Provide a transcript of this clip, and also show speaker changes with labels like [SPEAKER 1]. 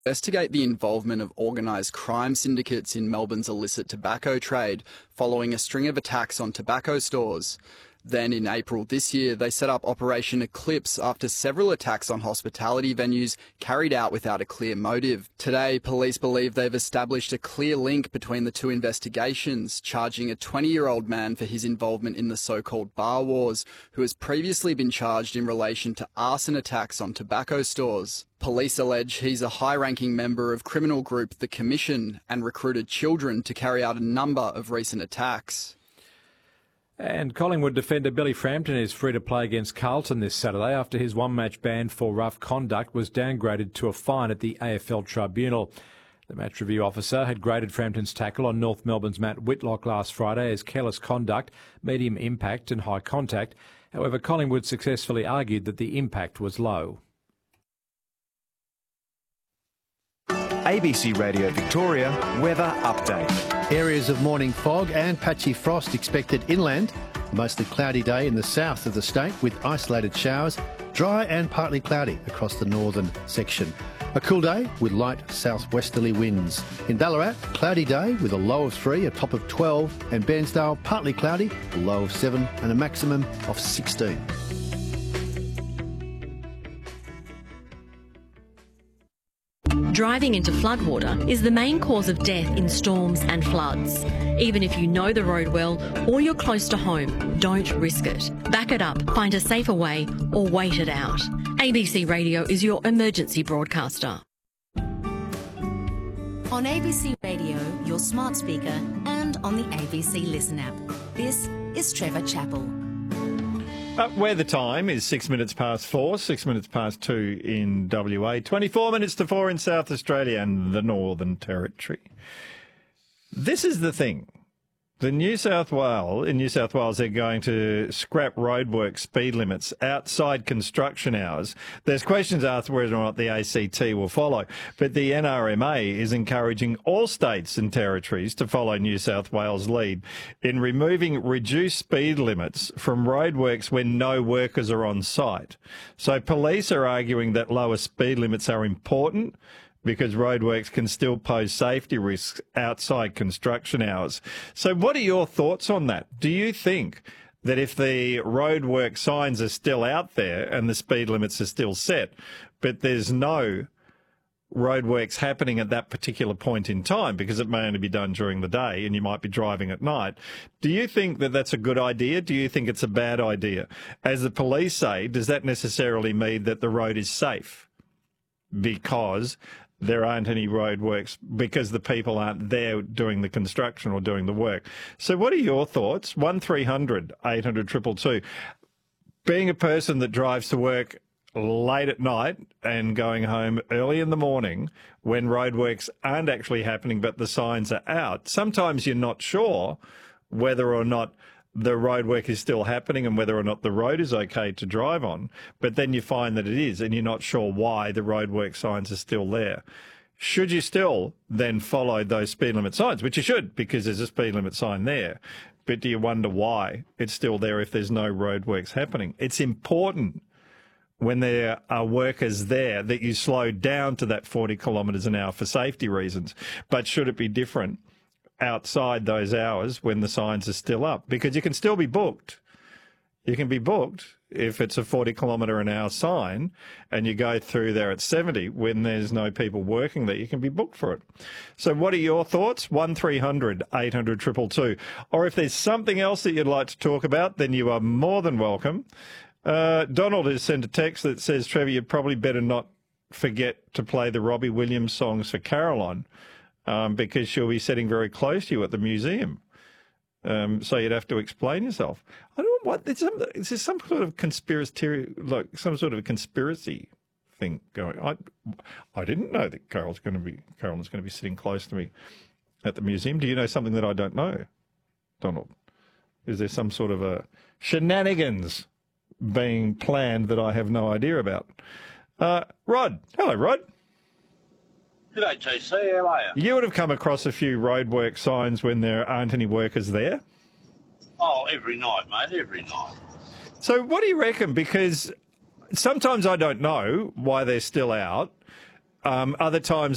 [SPEAKER 1] Investigate the involvement of organised crime syndicates in Melbourne's illicit tobacco trade following a string of attacks on tobacco stores. Then in April this year, they set up Operation Eclipse after several attacks on hospitality venues carried out without a clear motive. Today, police believe they've established a clear link between the two investigations, charging a 20-year-old man for his involvement in the so-called bar wars, who has previously been charged in relation to arson attacks on tobacco stores. Police allege he's a high-ranking member of criminal group The Commission and recruited children to carry out a number of recent attacks.
[SPEAKER 2] And Collingwood defender Billy Frampton is free to play against Carlton this Saturday after his one-match ban for rough conduct was downgraded to a fine at the AFL Tribunal. The match review officer had graded Frampton's tackle on North Melbourne's Matt Whitlock last Friday as careless conduct, medium impact and high contact. However, Collingwood successfully argued that the impact was low.
[SPEAKER 3] ABC Radio Victoria weather update.
[SPEAKER 4] Areas of morning fog and patchy frost expected inland. A mostly cloudy day in the south of the state with isolated showers. Dry and partly cloudy across the northern section. A cool day with light southwesterly winds. In Ballarat, cloudy day with a low of 3, a top of 12. And Bairnsdale, partly cloudy, a low of 7 and a maximum of 16.
[SPEAKER 5] Driving into floodwater is the main cause of death in storms and floods. Even if you know the road well or you're close to home, don't risk it. Back it up, find a safer way or wait it out. ABC Radio is your emergency broadcaster.
[SPEAKER 6] On ABC Radio, your smart speaker, and on the ABC Listen app. This is Trevor Chappell.
[SPEAKER 7] Where the time is 6 minutes past 4, 6 minutes past 2 in WA, 24 minutes to 4 in South Australia and the Northern Territory. This is the thing. In New South Wales, they're going to scrap roadwork speed limits outside construction hours. There's questions asked whether or not the ACT will follow, but the NRMA is encouraging all states and territories to follow New South Wales' lead in removing reduced speed limits from roadworks when no workers are on site. So police are arguing that lower speed limits are important because roadworks can still pose safety risks outside construction hours. So what are your thoughts on that? Do you think that if the roadwork signs are still out there and the speed limits are still set, but there's no roadworks happening at that particular point in time because it may only be done during the day and you might be driving at night, do you think that that's a good idea? Do you think it's a bad idea? As the police say, does that necessarily mean that the road is safe because there aren't any roadworks, because the people aren't there doing the construction or doing the work? So what are your thoughts? 1300 800 222. Being a person that drives to work late at night and going home early in the morning when roadworks aren't actually happening but the signs are out, sometimes you're not sure whether or not the road work is still happening and whether or not the road is okay to drive on, but then you find that it is and you're not sure why the roadwork signs are still there. Should you still then follow those speed limit signs, which you should because there's a speed limit sign there, but do you wonder why it's still there if there's no roadworks happening? It's important when there are workers there that you slow down to that 40 kilometres an hour for safety reasons, but should it be different outside those hours when the signs are still up? Because you can still be booked. You can be booked if it's a 40 kilometre an hour sign and you go through there at 70 when there's no people working there. You can be booked for it. So what are your thoughts? 1300 800 222. Or if there's something else that you'd like to talk about, then you are more than welcome. Donald has sent a text that says, Trevor, you'd probably better not forget to play the Robbie Williams songs for Caroline. Because she'll be sitting very close to you at the museum. So you'd have to explain yourself. I don't know what, is there some sort of conspiracy, like some sort of a conspiracy thing going? I didn't know that Carolyn's going to be sitting close to me at the museum. Do you know something that I don't know, Donald? Is there some sort of a shenanigans being planned that I have no idea about? Rod. Hello, Rod.
[SPEAKER 8] G'day, JC. How are you?
[SPEAKER 7] You would have come across a few roadwork signs when there aren't any workers there?
[SPEAKER 8] Oh, every night, mate, every night.
[SPEAKER 7] So what do you reckon? Because sometimes I don't know why they're still out. Other times